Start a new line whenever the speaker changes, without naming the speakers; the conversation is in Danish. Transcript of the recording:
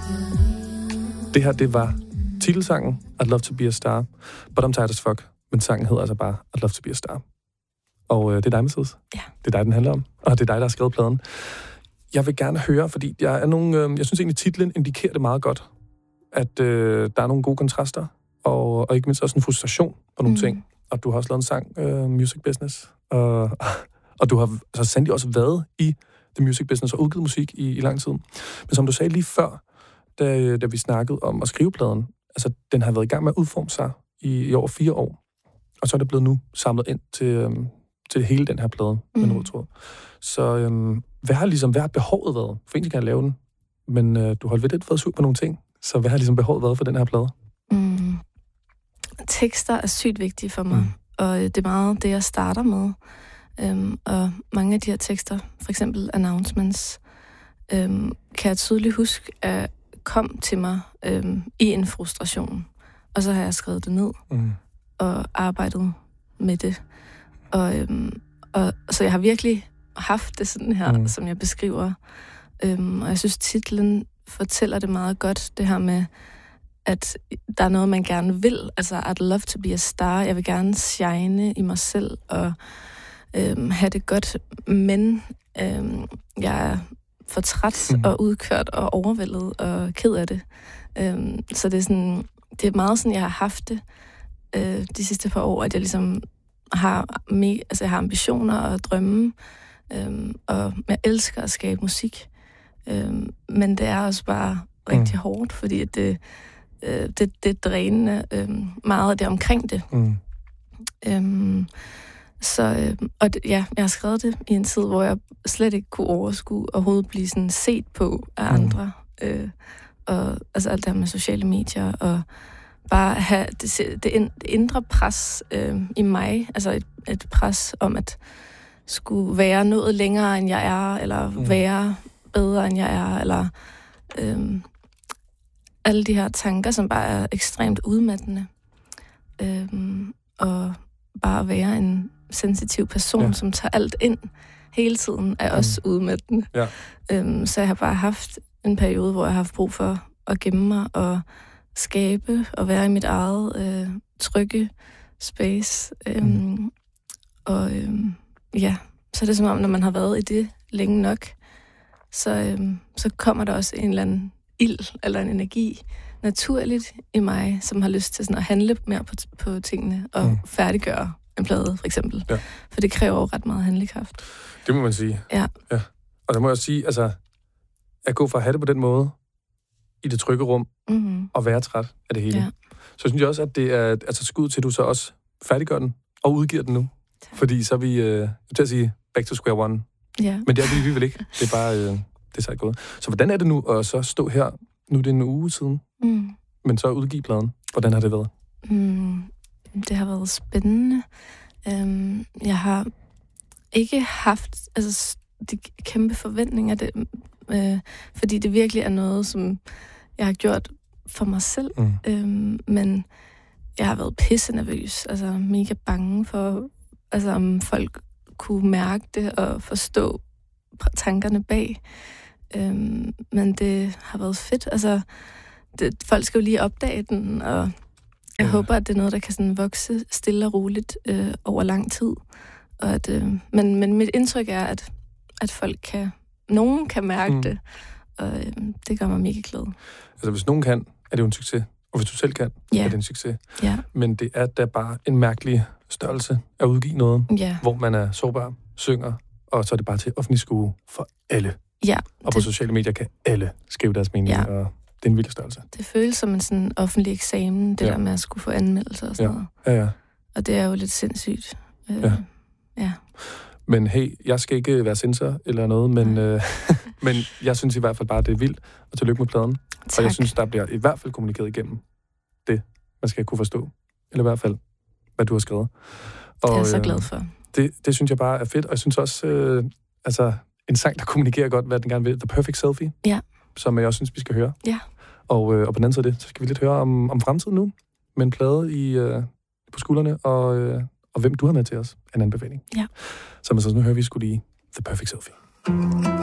Det her, det var titelsangen I'd Love to be a Star, but I'm tired as fuck. Men sangen hedder altså bare I'd Love to be a Star. Og det er dig, Mercedes.
Ja.
Det er dig, den handler om. Og det er dig, der har skrevet pladen. Jeg vil gerne høre, fordi jeg synes egentlig, titlen indikerer det meget godt, at der er nogle gode kontraster, og ikke mindst også en frustration på nogle ting. Og du har også lavet en sang, Music Business, og du har så sandelig også været i the music business og udgivet musik i lang tid. Men som du sagde lige før, da vi snakkede om at skrive pladen, altså den har været i gang med at udforme sig i over 4 år, og så er det blevet nu samlet ind til hele den her plade med en rød tråd. Så hvad har behovet været? For egentlig kan jeg lave den, men du har lidt været sur på nogle ting, så hvad har ligesom behovet været for den her plade?
Tekster er sygt vigtige for mig, og det er meget det, jeg starter med. Og mange af de her tekster, for eksempel announcements, kan jeg tydeligt huske, at kom til mig i en frustration. Og så har jeg skrevet det ned og arbejdet med det. Og så jeg har virkelig haft det sådan her, som jeg beskriver. Og jeg synes, titlen fortæller det meget godt, det her med, at der er noget, man gerne vil. Altså, I'd love to be a star. Jeg vil gerne shine i mig selv og have det godt. Men jeg er for træt og udkørt og overvældet og ked af det. Så det er sådan, det er meget sådan, jeg har haft det de sidste par år, at jeg ligesom jeg har ambitioner og drømme, og jeg elsker at skabe musik. Men det er også bare rigtig hårdt, fordi det er drænende, meget af det omkring det. Jeg har skrevet det i en tid, hvor jeg slet ikke kunne overskue overhovedet blive sådan set på af andre. Og altså alt det her med sociale medier, og bare have det indre pres i mig, altså et pres om at skulle være noget længere, end jeg er, eller være bedre, end jeg er, eller alle de her tanker, som bare er ekstremt udmattende. Og bare være en sensitiv person, som tager alt ind hele tiden, er også udmattende. Så jeg har bare haft en periode, hvor jeg har haft brug for at gemme mig og skabe og være i mit eget trygge space. Så er det som om, når man har været i det længe nok, så kommer der også en eller anden ild eller en energi naturligt i mig, som har lyst til sådan at handle mere på tingene og færdiggøre en plade, for eksempel. Ja. For det kræver jo ret meget handlekraft.
Det må man sige.
Ja.
Og der må jeg sige, altså, at gå fra at have det på den måde, i det trygge rum, og være træt af det hele. Ja. Så synes jeg også, at det er altså skud til, at du så også færdiggør den, og udgiver den nu. Tak. Fordi så er vi, til at sige, back to square one.
Ja.
Men det er vi vil ikke. Det er bare, det er så gået. Så hvordan er det nu at så stå her, nu er det en uge siden, men så udgive pladen? Hvordan har det været?
Det har været spændende. Jeg har ikke haft de kæmpe forventninger, fordi det virkelig er noget, som jeg har gjort for mig selv. Men jeg har været pisse nervøs, altså mega bange for, om folk kunne mærke det og forstå tankerne bag. Men det har været fedt. Altså, folk skal jo lige opdage den, og jeg håber, at det er noget, der kan sådan vokse stille og roligt over lang tid. Og at, men mit indtryk er, at nogen kan mærke det, og det gør mig mega glad. Altså,
hvis nogen kan, er det jo en succes. Og hvis du selv kan, er det en succes.
Ja.
Men det er da bare en mærkelig størrelse at udgive noget, hvor man er sårbar, synger, og så er det bare til offentlig skue for alle.
Ja.
Og på sociale medier kan alle skrive deres mening, og det er en vild størrelse.
Det føles som en sådan offentlig eksamen, det der med at skulle få anmeldelser og sådan noget.
Ja.
Og det er jo lidt sindssygt. Ja.
Men hey, jeg skal ikke være censor eller noget, men jeg synes i hvert fald bare, det er vildt. Og tillykke med pladen. Tak. Og jeg synes, der bliver i hvert fald kommunikeret igennem det, man skal kunne forstå. Eller i hvert fald, hvad du har skrevet. Og,
det er jeg så glad for.
Det synes jeg bare er fedt. Og jeg synes også, en sang, der kommunikerer godt, hvad den gerne vil. The Perfect Selfie.
Ja.
Som jeg også synes, vi skal høre.
Ja.
Og på den anden side af det, så skal vi lidt høre om fremtiden nu. Med en plade på skuldrene, og hvem du har med til os. En anbefaling.
Ja.
Så nu hører vi sgu lige The Perfect Selfie.